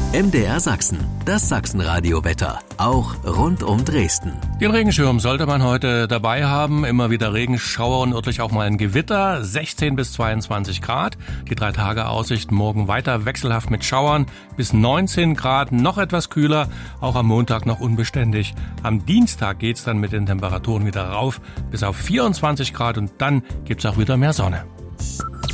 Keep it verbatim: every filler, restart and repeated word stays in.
M D R Sachsen, das Sachsenradio-Wetter, auch rund um Dresden. Den Regenschirm sollte man heute dabei haben. Immer wieder Regenschauer und örtlich auch mal ein Gewitter. sechzehn bis zweiundzwanzig Grad. Die drei Tage Aussicht morgen weiter wechselhaft mit Schauern. Bis neunzehn Grad, noch etwas kühler. Auch am Montag noch unbeständig. Am Dienstag geht's dann mit den Temperaturen wieder rauf bis auf vierundzwanzig Grad und dann gibt's auch wieder mehr Sonne.